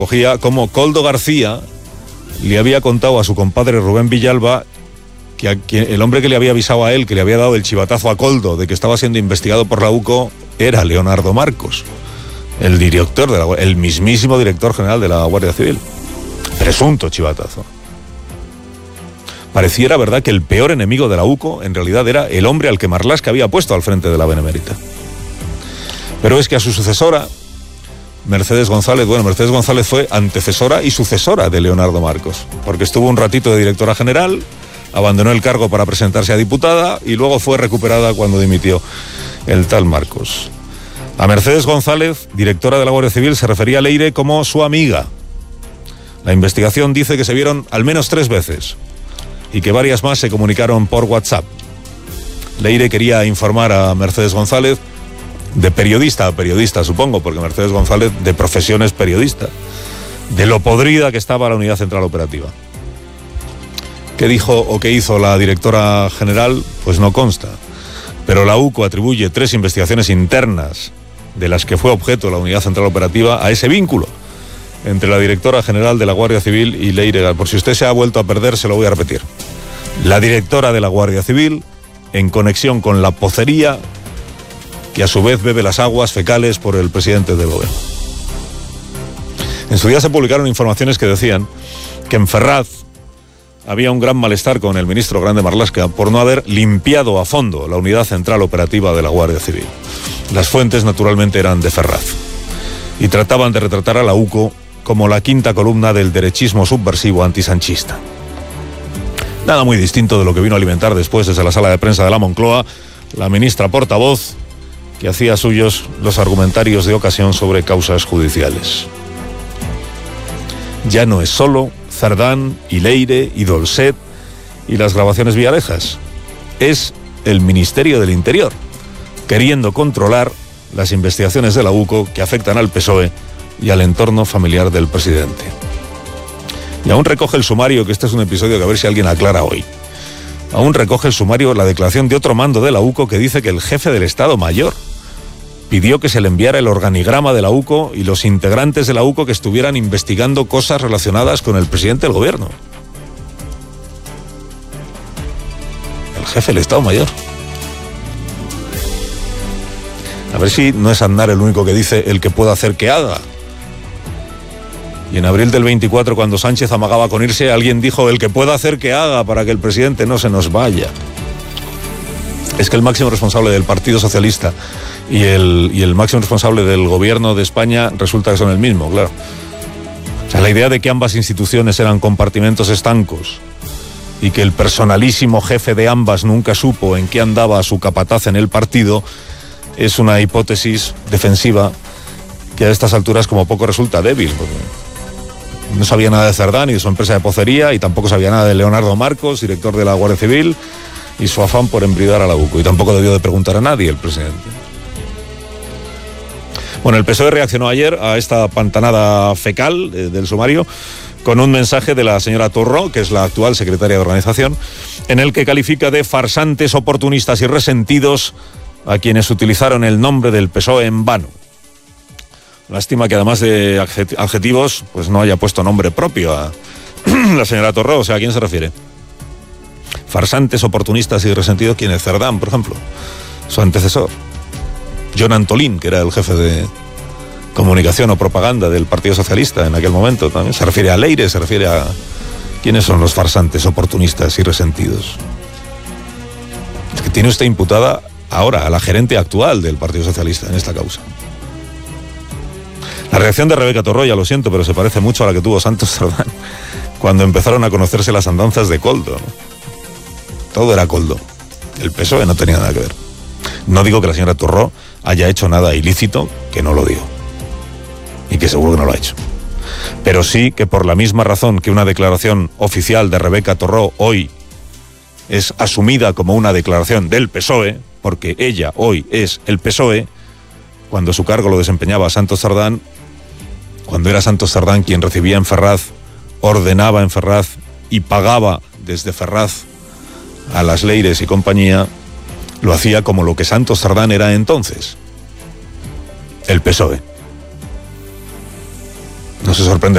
Cogía como Koldo García le había contado a su compadre Rubén Villalba que el hombre que le había avisado a él, que le había dado el chivatazo a Koldo de que estaba siendo investigado por la UCO, era Leonardo Marcos, el mismísimo director general de la Guardia Civil. Presunto chivatazo. Pareciera verdad que el peor enemigo de la UCO en realidad era el hombre al que Marlaska había puesto al frente de la Benemérita. Pero es que a su sucesora, Mercedes González fue antecesora y sucesora de Leonardo Marcos, porque estuvo un ratito de directora general, abandonó el cargo para presentarse a diputada y luego fue recuperada cuando dimitió el tal Marcos. A Mercedes González, directora de la Guardia Civil, se refería a Leire como su amiga. La investigación dice que se vieron al menos 3 veces y que varias más se comunicaron por WhatsApp. Leire quería informar a Mercedes González, de periodista a periodista, supongo, porque Mercedes González de profesión es periodista, de lo podrida que estaba la Unidad Central Operativa. ¿Qué dijo o qué hizo la directora general? Pues no consta. Pero la UCO atribuye 3 investigaciones internas de las que fue objeto la Unidad Central Operativa a ese vínculo entre la directora general de la Guardia Civil y Leire. Por si usted se ha vuelto a perder, se lo voy a repetir. La directora de la Guardia Civil, en conexión con la pocería que a su vez bebe las aguas fecales por el presidente del gobierno. En su día se publicaron informaciones que decían que en Ferraz había un gran malestar con el ministro Grande Marlaska por no haber limpiado a fondo la Unidad Central Operativa de la Guardia Civil. Las fuentes naturalmente eran de Ferraz y trataban de retratar a la UCO como la quinta columna del derechismo subversivo antisanchista. Nada muy distinto de lo que vino a alimentar después desde la sala de prensa de la Moncloa la ministra portavoz, que hacía suyos los argumentarios de ocasión sobre causas judiciales. Ya no es solo Cerdán y Leire y Dolcet y las grabaciones vialejas, es el Ministerio del Interior, queriendo controlar las investigaciones de la UCO que afectan al PSOE y al entorno familiar del presidente. Y aún recoge el sumario, que este es un episodio que a ver si alguien aclara hoy, aún recoge el sumario la declaración de otro mando de la UCO que dice que el jefe del Estado Mayor pidió que se le enviara el organigrama de la UCO y los integrantes de la UCO que estuvieran investigando cosas relacionadas con el presidente del gobierno. El jefe del Estado Mayor. A ver si no es Aznar el único que dice el que pueda hacer que haga. Y en abril del 24, cuando Sánchez amagaba con irse, alguien dijo el que pueda hacer que haga para que el presidente no se nos vaya. Es que el máximo responsable del Partido Socialista y el máximo responsable del gobierno de España resulta que son el mismo, claro. O sea, la idea de que ambas instituciones eran compartimentos estancos y que el personalísimo jefe de ambas nunca supo en qué andaba su capataz en el partido es una hipótesis defensiva que a estas alturas como poco resulta débil, porque no sabía nada de Cerdán y de su empresa de pocería y tampoco sabía nada de Leonardo Marcos, director de la Guardia Civil, y su afán por embridar a la UCO, y tampoco debió de preguntar a nadie el presidente. Bueno, el PSOE reaccionó ayer a esta pantanada fecal del sumario con un mensaje de la señora Torró, que es la actual secretaria de organización, en el que califica de farsantes, oportunistas y resentidos a quienes utilizaron el nombre del PSOE en vano. Lástima que además de adjetivos, pues no haya puesto nombre propio a la señora Torró. O sea, ¿a quién se refiere? Farsantes, oportunistas y resentidos, ¿quién es? Cerdán, por ejemplo, su antecesor. John Antolín, que era el jefe de comunicación o propaganda del Partido Socialista en aquel momento, también se refiere a Leire, se refiere a... ¿Quiénes son los farsantes, oportunistas y resentidos? Es que tiene usted imputada ahora a la gerente actual del Partido Socialista en esta causa. La reacción de Rebeca Torró, ya lo siento, pero se parece mucho a la que tuvo Santos Cerdán cuando empezaron a conocerse las andanzas de Koldo, ¿no? Todo era Koldo. El PSOE no tenía nada que ver. No digo que la señora Torró haya hecho nada ilícito, que no lo digo. Y que seguro que no lo ha hecho. Pero sí que por la misma razón que una declaración oficial de Rebeca Torró hoy es asumida como una declaración del PSOE, porque ella hoy es el PSOE, cuando su cargo lo desempeñaba Santos Cerdán, cuando era Santos Cerdán quien recibía en Ferraz, ordenaba en Ferraz y pagaba desde Ferraz a las Leires y compañía, lo hacía como lo que Santos Cerdán era entonces, el PSOE. No se sorprende